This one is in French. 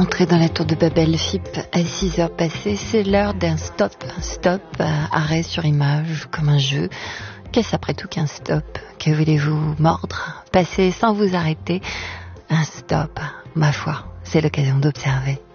Entrez dans la tour de Babel, FIP à 6 heures passées, c'est l'heure d'un stop. Un stop, arrêt sur image, comme un jeu. Qu'est-ce après tout qu'un stop? Que voulez-vous mordre? Passer sans vous arrêter? Un stop, ma foi, c'est l'occasion d'observer.